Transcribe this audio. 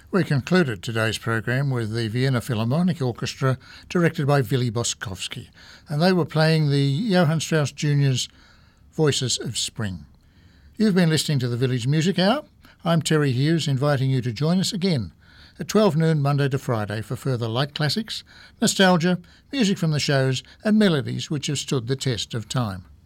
We concluded today's program with the Vienna Philharmonic Orchestra, directed by Willy Boskowski, and they were playing the Johann Strauss Jr.'s Voices of Spring. You've been listening to the Village Music Hour. I'm Terry Hughes, inviting you to join us again at 12 noon Monday to Friday for further light classics, nostalgia, music from the shows and melodies which have stood the test of time.